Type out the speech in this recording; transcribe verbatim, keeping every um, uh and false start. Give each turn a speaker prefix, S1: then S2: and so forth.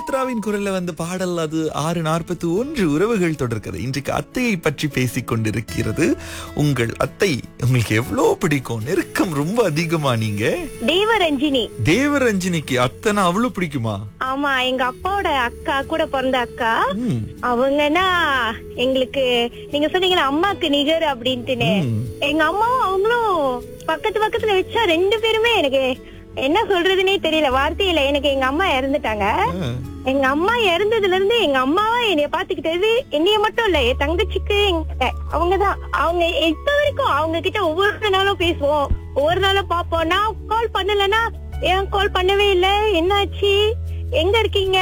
S1: சித்ராவின் குரல்ல வந்த பாடல் அது ஆறு நாற்பத்தி ஒன்று உறவுகள் தொடர்கிறது. இன்றைக்கு அத்தையை பற்றி பேசிக் கொண்டிருக்கிறது. உங்கள் அத்தை உங்களுக்கு எவ்வளவு பிடிக்கும்? நெருக்கம் ரொம்ப அதிகமா நீங்க?
S2: தேவரஞ்சினி.
S1: தேவரஞ்சினிக்கு அத்தனை அவ்வளவு பிடிக்குமா?
S2: ஆமா, எங்க அப்பாவோட அக்கா, கூட பிறந்த அக்கா.
S1: ம்.
S2: அவங்கன்னா எங்களுக்கு, நீங்க சொன்னீங்களா அம்மாக்கு நிகர் அப்படின்ட்டுன்னு,
S1: ம்.
S2: எங்க அம்மாவும் அவங்களும் பக்கத்து பக்கத்துல வச்சா ரெண்டு பேருமே எனக்கு என்ன சொல்றதுன்னே தெரியல, வார்த்தையில. எனக்கு எங்க அம்மா இறந்துட்டாங்க.
S1: ஆ.
S2: எங்க அம்மா இறந்ததுல இருந்து எங்க அம்மாவா என்னைய பாத்துக்கிட்டது என்னைய மட்டும் இல்ல, என் தங்கச்சிக்கு அவங்கதான். அவங்க இப்ப வரைக்கும் அவங்க கிட்ட ஒவ்வொரு நாளும் பேசுவோம், ஒவ்வொரு நாளும் பாப்போம். நான் கால் பண்ணலன்னா ஏன் கால் பண்ணவே இல்ல, என்னாச்சு, எங்க இருக்கீங்க